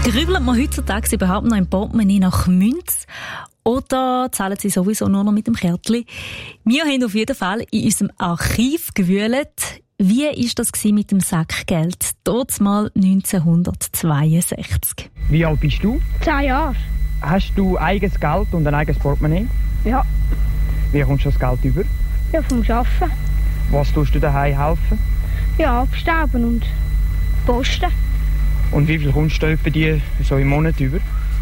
Grübelt man heutzutage überhaupt noch im Portemonnaie nach Münze? Oder zahlen sie sowieso nur noch mit dem Kärtchen? Wir haben auf jeden Fall in unserem Archiv gewühlt. Wie war das mit dem Sackgeld? Dort mal 1962. Wie alt bist du? 10 Jahre. Hast du eigenes Geld und ein eigenes Portemonnaie? Ja. Wie kommst du das Geld über? Ja, vom Arbeiten. Was tust du daheim helfen? Ja, abstauben und posten. Und wie viel kommst du für die so im Monat über?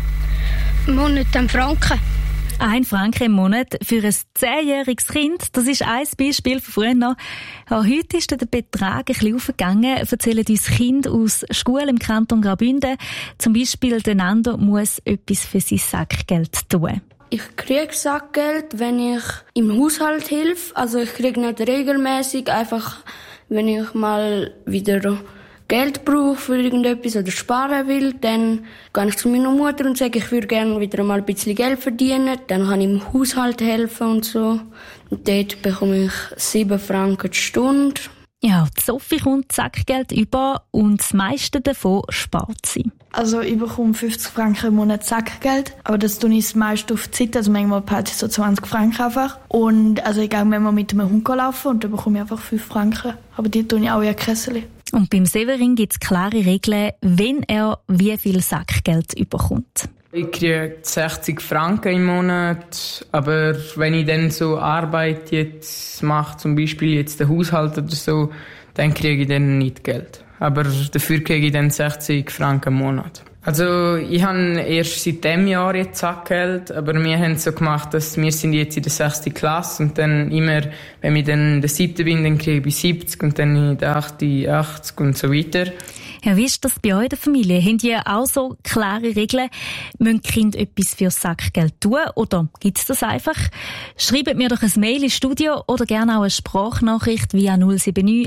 Im Monat 1 Franken. 1 Franken im Monat für ein 10-jähriges Kind. Das ist ein Beispiel von früher noch. Ja, heute ist der Betrag ein bisschen aufgegangen, erzählen uns Kinder aus Schulen im Kanton Graubünden. Zum Beispiel der Nando muss etwas für sein Sackgeld tun. Ich kriege Sackgeld, wenn ich im Haushalt helfe. Also ich kriege nicht regelmäßig, einfach wenn ich mal wieder Geld brauche für irgendetwas oder sparen will, dann gehe ich zu meiner Mutter und sage, ich würde gerne wieder mal ein bisschen Geld verdienen. Dann kann ich im Haushalt helfen und so. Und dort bekomme ich 7 Franken die Stunde. Ja, die Sophie kommt Sackgeld über und das meiste davon spart sie. Also ich bekomme 50 Franken im Monat Sackgeld, aber das tue ich meist auf die Zeit, also manchmal behalte ich so 20 Franken einfach. Und also ich gehe manchmal mit einem Hund laufen und dann bekomme ich einfach 5 Franken, aber die tue ich auch in ein Kessel. Und beim Severin gibt es klare Regeln, wenn er wie viel Sackgeld überkommt. Ich kriege 60 Franken im Monat, aber wenn ich dann so Arbeit jetzt mache, zum Beispiel jetzt den Haushalt oder so, dann kriege ich dann nicht Geld. Aber dafür kriege ich dann 60 Franken im Monat. Also ich habe erst seit diesem Jahr jetzt Sackgeld, aber wir haben es so gemacht, dass wir sind jetzt in der 6. Klasse und dann immer, wenn ich dann in der 7. bin, dann kriege ich 70 und dann in der 8. 80 und so weiter. Ja, wie ist das bei euch in der Familie? Habt ihr auch so klare Regeln? Müssen die Kinder etwas für Sackgeld tun oder gibt es das einfach? Schreibt mir doch ein Mail ins Studio oder gerne auch eine Sprachnachricht via 079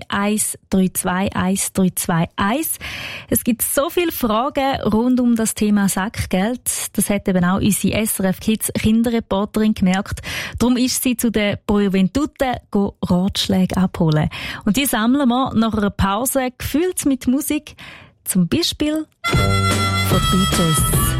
132 1321. Es gibt so viele Fragen rund um das Thema Sackgeld. Das hat eben auch unsere SRF Kids Kinderreporterin gemerkt. Darum ist sie zu den Pro Juventute Ratschläge abholen. Und die sammeln wir nach einer Pause, gefüllt mit Musik. Zum Beispiel von Beatles.